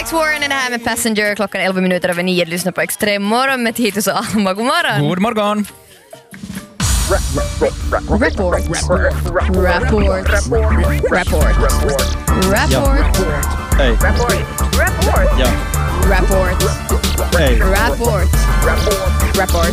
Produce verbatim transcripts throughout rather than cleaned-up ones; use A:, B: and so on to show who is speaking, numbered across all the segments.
A: Alex Warren är det här med Passenger. Klockan elva minuter över nio. Du lyssnar på Extrem morgon med Titus och Alma. God morgon.
B: God morgon.
A: Rapport. Rapport. Rapport. Rapport.
B: Hej.
C: Rapport.
B: Ja.
A: Rapport.
B: Hej.
A: Rapport. Rapport.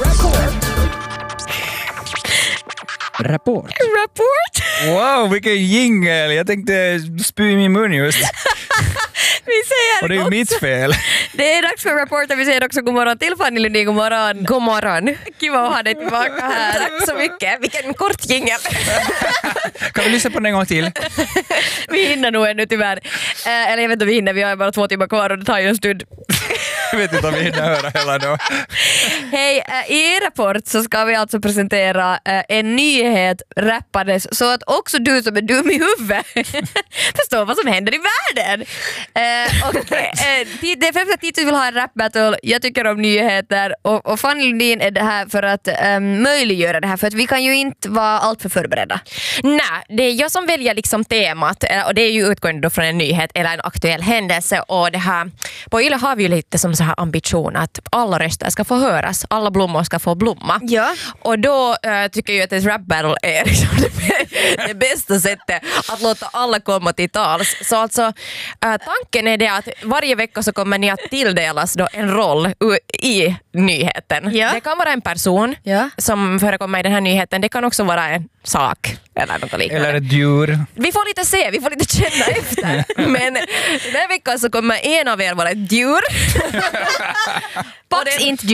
B: Rapport.
A: Rapport.
B: Wow, vilken jingle. Jag tänkte spy i min mun just.
A: Vi säger
B: Och det är ju mitt fel.
A: Det är dags för Rapport och vi säger också god morgon till Fanny Lundin. God morgon.
C: God morgon.
A: Kiva att ha dig tillbaka här.
C: Tack så mycket. Vilken kort jingel.
B: Kan vi lyssna på den en gång till?
A: Vi hinner nog ännu tyvärr. Eh, eller jag vet inte om vi hinner, vi har bara två timmar kvar och det tar ju en stund.
B: Jag vet inte om vi hinner höra hela då.
A: Hej, äh, i Rapport så ska vi alltså presentera äh, en nyhet rappades så att också du som är dum i huvudet förstår vad som händer i världen. Äh, och, äh, det är främst att Titus vill ha en rap battle. Jag tycker om nyheter och, och Fanny Lundin är det här för att ähm, möjliggöra det här, för att vi kan ju inte vara allt för förberedda.
C: Nej, det är jag som väljer liksom temat och det är ju utgående då från en nyhet eller en aktuell händelse, och det här på Yle har vi ju lite som så här ambition att alla röster ska få höras, alla blommor ska få blomma.
A: Ja.
C: Och då äh, tycker jag att ett rap battle är liksom det, det bästa sättet att låta alla komma till tals. Så alltså äh, tanken är det att varje vecka så kommer ni att tilldelas då en roll i nyheten.
A: Ja.
C: Det kan vara en person
A: Ja. som
C: förekommer i den här nyheten. Det kan också vara en sak eller något liknande.
B: Eller ett djur.
C: Vi får lite se, vi får lite känna efter. Men den här veckan så kommer en av er vara ett djur.
A: Box inte djur.